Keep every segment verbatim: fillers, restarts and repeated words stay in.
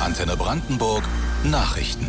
Antenne Brandenburg Nachrichten.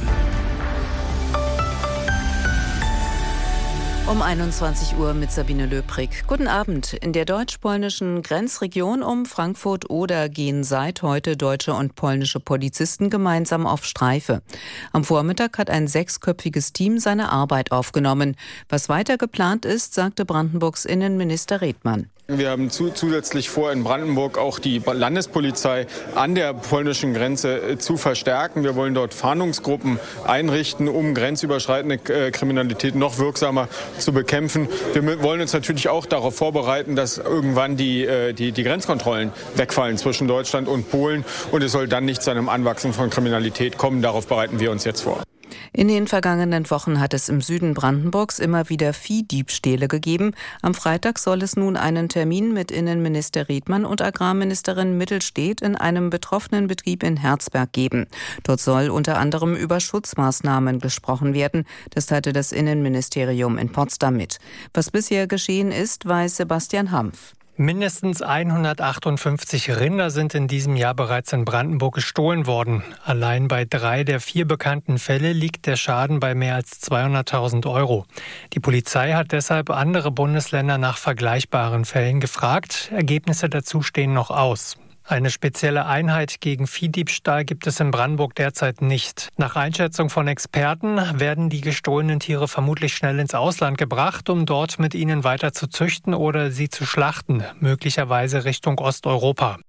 Um einundzwanzig Uhr mit Sabine Löbrig. Guten Abend. In der deutsch-polnischen Grenzregion um Frankfurt-Oder gehen seit heute deutsche und polnische Polizisten gemeinsam auf Streife. Am Vormittag hat ein sechsköpfiges Team seine Arbeit aufgenommen. Was weiter geplant ist, sagte Brandenburgs Innenminister Redmann. Wir haben zu, zusätzlich vor, in Brandenburg auch die Landespolizei an der polnischen Grenze äh, zu verstärken. Wir wollen dort Fahndungsgruppen einrichten, um grenzüberschreitende äh, Kriminalität noch wirksamer zu bekämpfen. Wir wollen uns natürlich auch darauf vorbereiten, dass irgendwann die, äh, die, die Grenzkontrollen wegfallen zwischen Deutschland und Polen. Und es soll dann nicht zu einem Anwachsen von Kriminalität kommen. Darauf bereiten wir uns jetzt vor. In den vergangenen Wochen hat es im Süden Brandenburgs immer wieder Viehdiebstähle gegeben. Am Freitag soll es nun einen Termin mit Innenminister Redmann und Agrarministerin Mittelstedt in einem betroffenen Betrieb in Herzberg geben. Dort soll unter anderem über Schutzmaßnahmen gesprochen werden. Das teilte das Innenministerium in Potsdam mit. Was bisher geschehen ist, weiß Sebastian Hampf. Mindestens hundertachtundfünfzig Rinder sind in diesem Jahr bereits in Brandenburg gestohlen worden. Allein bei drei der vier bekannten Fälle liegt der Schaden bei mehr als zweihunderttausend Euro. Die Polizei hat deshalb andere Bundesländer nach vergleichbaren Fällen gefragt. Ergebnisse dazu stehen noch aus. Eine spezielle Einheit gegen Viehdiebstahl gibt es in Brandenburg derzeit nicht. Nach Einschätzung von Experten werden die gestohlenen Tiere vermutlich schnell ins Ausland gebracht, um dort mit ihnen weiter zu züchten oder sie zu schlachten, möglicherweise Richtung Osteuropa.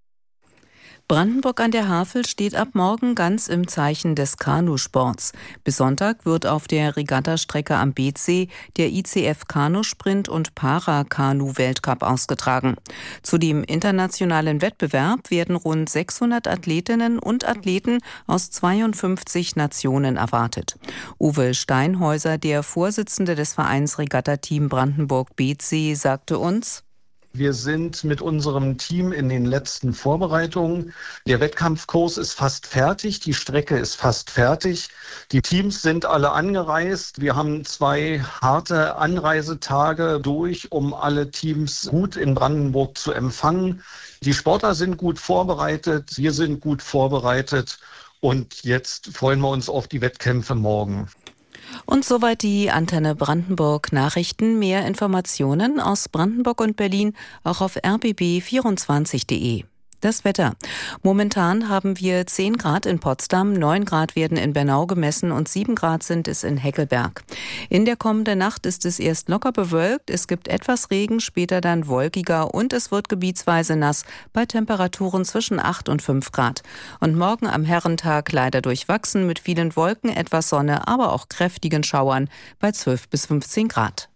Brandenburg an der Havel steht ab morgen ganz im Zeichen des Kanusports. Bis Sonntag wird auf der Regattastrecke am Beetsee der I C F Kanusprint und Para-Kanu-Weltcup ausgetragen. Zu dem internationalen Wettbewerb werden rund sechshundert Athletinnen und Athleten aus zweiundfünfzig Nationen erwartet. Uwe Steinhäuser, der Vorsitzende des Vereins Regatta-Team Brandenburg-Beetsee, sagte uns: Wir sind mit unserem Team in den letzten Vorbereitungen. Der Wettkampfkurs ist fast fertig, die Strecke ist fast fertig. Die Teams sind alle angereist. Wir haben zwei harte Anreisetage durch, um alle Teams gut in Brandenburg zu empfangen. Die Sportler sind gut vorbereitet, wir sind gut vorbereitet und jetzt freuen wir uns auf die Wettkämpfe morgen. Und soweit die Antenne Brandenburg Nachrichten. Mehr Informationen aus Brandenburg und Berlin auch auf r b b vierundzwanzig punkt d e. Das Wetter. Momentan haben wir zehn Grad in Potsdam, neun Grad werden in Bernau gemessen und sieben Grad sind es in Heckelberg. In der kommenden Nacht ist es erst locker bewölkt, es gibt etwas Regen, später dann wolkiger und es wird gebietsweise nass bei Temperaturen zwischen acht und fünf Grad. Und morgen am Herrentag leider durchwachsen mit vielen Wolken, etwas Sonne, aber auch kräftigen Schauern bei zwölf bis fünfzehn Grad.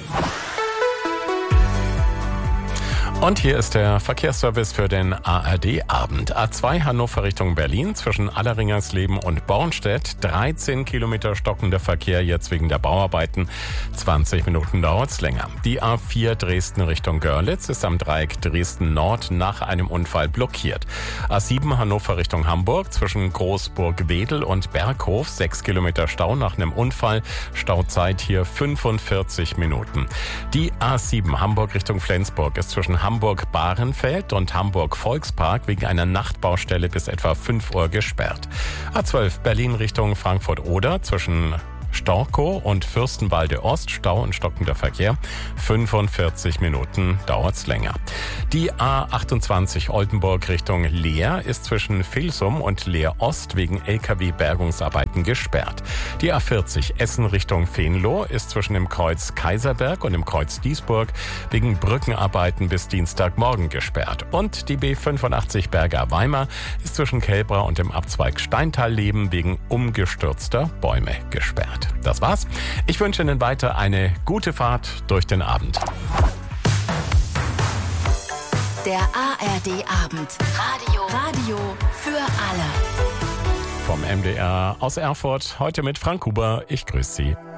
Und hier ist der Verkehrsservice für den A R D-Abend. A zwei Hannover Richtung Berlin zwischen Alleringersleben und Bornstedt. dreizehn Kilometer stockender Verkehr jetzt wegen der Bauarbeiten. zwanzig Minuten dauert's länger. Die A vier Dresden Richtung Görlitz ist am Dreieck Dresden Nord nach einem Unfall blockiert. A sieben Hannover Richtung Hamburg zwischen Großburg-Wedel und Berghof. sechs Kilometer Stau nach einem Unfall. Stauzeit hier fünfundvierzig Minuten. Die A sieben Hamburg Richtung Flensburg ist zwischen Hamburg-Bahrenfeld und Hamburg-Volkspark wegen einer Nachtbaustelle bis etwa fünf Uhr gesperrt. A zwölf Berlin Richtung Frankfurt-Oder zwischen Storkow und Fürstenwalde Ost, Stau und stockender Verkehr. fünfundvierzig Minuten dauert's länger. Die A achtundzwanzig Oldenburg Richtung Leer ist zwischen Vilsum und Leer Ost wegen L K W-Bergungsarbeiten gesperrt. Die A vierzig Essen Richtung Venlo ist zwischen dem Kreuz Kaiserberg und dem Kreuz Diesburg wegen Brückenarbeiten bis Dienstagmorgen gesperrt. Und die B fünfundachtzig Berger-Weimar ist zwischen Kelbra und dem Abzweig Steintal-Leben wegen umgestürzter Bäume gesperrt. Das war's. Ich wünsche Ihnen weiter eine gute Fahrt durch den Abend. Der A R D-Abend. Radio. Radio für alle. Vom M D R aus Erfurt. Heute mit Frank Huber. Ich grüße Sie.